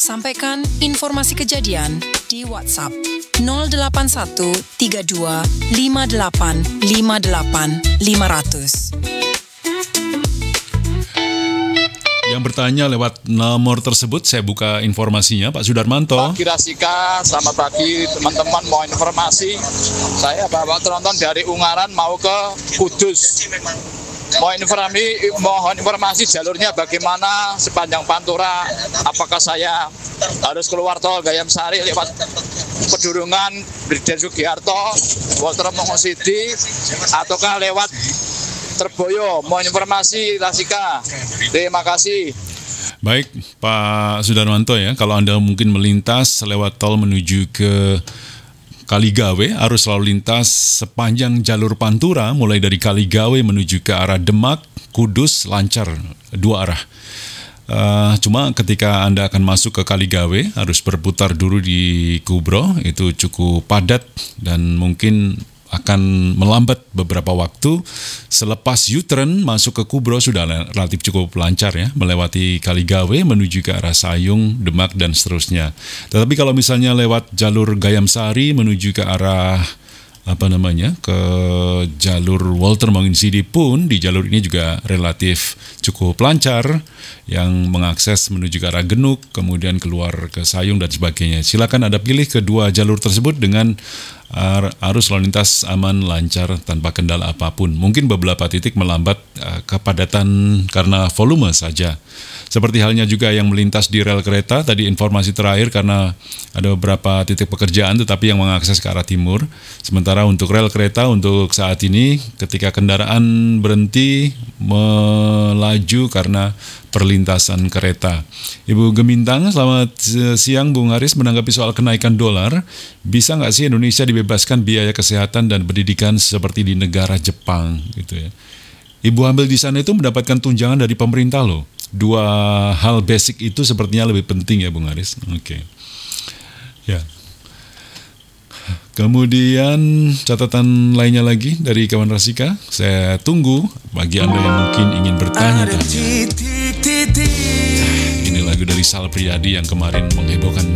Sampaikan informasi kejadian di WhatsApp 081 32 58 58 500. Yang bertanya lewat nomor tersebut, saya buka informasinya, Pak Sudarmanto. Pagi Rasika, selamat pagi teman-teman, mau informasi. Saya bawa tronton dari Ungaran mau ke Kudus. Mohon informasi jalurnya bagaimana sepanjang Pantura. Apakah saya harus keluar tol Gayam Sari lewat Pedurungan, Brigjen Sugiharto, Walter Mongosidi, ataukah lewat Terboyo? Mohon informasi Rasika. Terima kasih. Baik, Pak Sudarmanto ya, kalau Anda mungkin melintas lewat tol menuju ke Kaligawe, arus lalu lintas sepanjang jalur Pantura mulai dari Kaligawe menuju ke arah Demak, Kudus lancar dua arah. Cuma ketika Anda akan masuk ke Kaligawe harus berputar dulu di Kubro, itu cukup padat dan mungkin akan melambat beberapa waktu. Selepas U-turn masuk ke Kubro sudah relatif cukup lancar ya, melewati Kaligawe menuju ke arah Sayung, Demak dan seterusnya. Tetapi kalau misalnya lewat jalur Gayam Sari menuju ke arah ke jalur Walter Mongosidi pun di jalur ini juga relatif cukup lancar yang mengakses menuju ke arah Genuk kemudian keluar ke Sayung dan sebagainya. Silakan Anda pilih kedua jalur tersebut dengan arus lalu lintas aman lancar tanpa kendala apapun. Mungkin beberapa titik melambat kepadatan karena volume saja. Seperti halnya juga yang melintas di rel kereta, tadi informasi terakhir karena ada beberapa titik pekerjaan tetapi yang mengakses ke arah timur. Sementara untuk rel kereta untuk saat ini ketika kendaraan berhenti melaju karena perlintasan kereta. Ibu Gemintang, selamat siang Bung Haris, menanggapi soal kenaikan dolar. Bisa nggak sih Indonesia dibebaskan biaya kesehatan dan pendidikan seperti di negara Jepang gitu ya? Ibu hamil di sana itu mendapatkan tunjangan dari pemerintah loh. Dua hal basic itu sepertinya lebih penting ya Bung Haris. Oke. Ya. Kemudian catatan lainnya lagi dari kawan Rasika. Saya tunggu bagi Anda yang mungkin ingin bertanya-tanya. Ini lagu dari Sal Priadi yang kemarin menghebohkan